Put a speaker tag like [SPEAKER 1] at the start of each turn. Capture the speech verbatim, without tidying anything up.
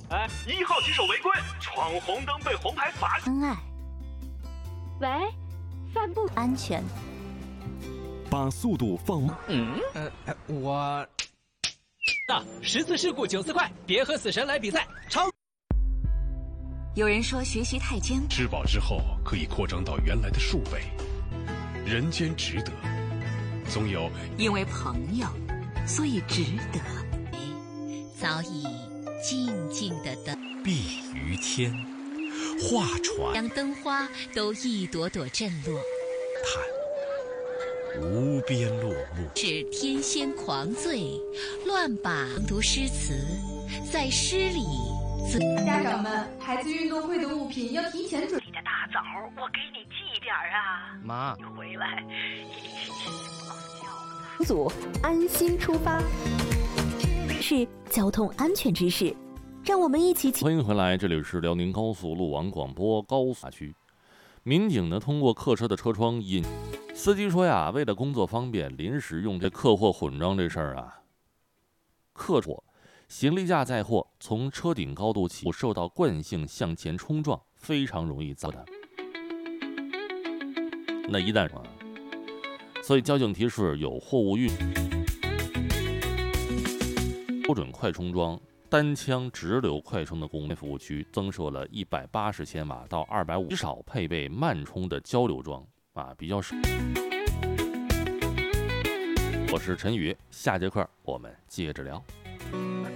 [SPEAKER 1] 哎，一号骑手违规闯红灯被红牌罚。
[SPEAKER 2] 恩爱，
[SPEAKER 3] 喂，散步
[SPEAKER 2] 安全，
[SPEAKER 4] 把速度放慢。
[SPEAKER 5] 嗯，呃，我。啊，十次事故九次快，别和死神来比赛，超。
[SPEAKER 6] 有人说学习太艰苦，
[SPEAKER 7] 吃饱之后可以扩张到原来的数倍，人间值得，总有
[SPEAKER 6] 因为朋友，所以值得。
[SPEAKER 8] 早已静静的等，
[SPEAKER 4] 碧于天，画船，
[SPEAKER 8] 将灯花都一朵朵震落，
[SPEAKER 4] 叹无边落幕，
[SPEAKER 8] 使天仙狂醉，乱把读诗词，在诗里。
[SPEAKER 9] 家长们，孩子运动会的物品要提前准备。
[SPEAKER 10] 你的大枣，我给你寄点儿啊。
[SPEAKER 5] 妈，
[SPEAKER 10] 你回来一起去睡觉。
[SPEAKER 2] 组安心出发，是交通安全知识，让我们一起。
[SPEAKER 11] 欢迎回来，这里是辽宁高速路网广播高速区。民警呢通过客车的车窗引司机说呀，为了工作方便，临时用这客货混装这事儿啊，客货。行李架载货从车顶高度起受到惯性向前冲撞，非常容易遭的。那一旦啊，所以交警提示有货物运标准快充桩单腔直流快充的公共服务区增设了一百八十千瓦到二百五十，少配备慢充的交流桩啊，比较少。我是陈宇，下节课我们接着聊。